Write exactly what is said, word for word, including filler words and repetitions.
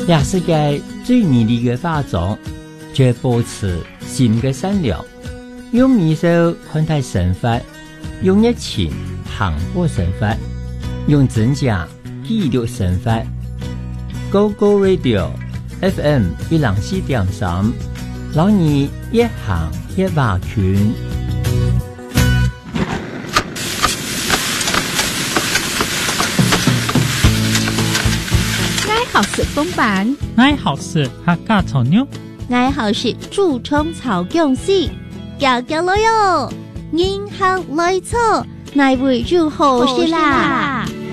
俩世界最美丽的化妆，就保持心的善良，用美手看待生活，用热情行过生活，用真假记录生活。Go Go Radio F M 一零四點三，老你一行一畫圈。 愛好是風板， 愛好是客家草妞， 愛好是蛀蟲草蛹死，搞搞來喲，銀行來錯，來為就好事啦。